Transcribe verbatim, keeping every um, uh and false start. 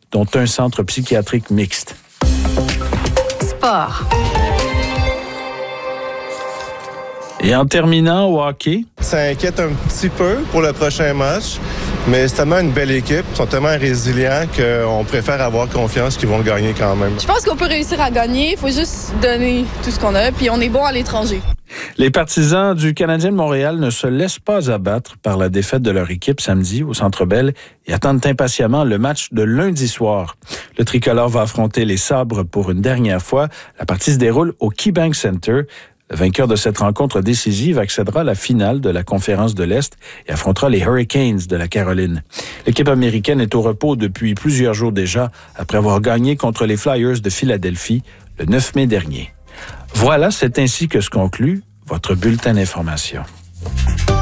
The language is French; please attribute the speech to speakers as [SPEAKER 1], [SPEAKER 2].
[SPEAKER 1] dont un centre psychiatrique mixte.
[SPEAKER 2] Sport.
[SPEAKER 1] Et en terminant au hockey...
[SPEAKER 3] Ça inquiète un petit peu pour le prochain match, mais c'est tellement une belle équipe, ils sont tellement résilients qu'on préfère avoir confiance qu'ils vont gagner quand même.
[SPEAKER 4] Je pense qu'on peut réussir à gagner, il faut juste donner tout ce qu'on a, puis on est bon à l'étranger.
[SPEAKER 1] Les partisans du Canadien de Montréal ne se laissent pas abattre par la défaite de leur équipe samedi au Centre Bell et attendent impatiemment le match de lundi soir. Le tricolore va affronter les Sabres pour une dernière fois. La partie se déroule au KeyBank Center. Le vainqueur de cette rencontre décisive accédera à la finale de la Conférence de l'Est et affrontera les Hurricanes de la Caroline. L'équipe américaine est au repos depuis plusieurs jours déjà, après avoir gagné contre les Flyers de Philadelphie le neuf mai dernier. Voilà, c'est ainsi que se conclut votre bulletin d'information.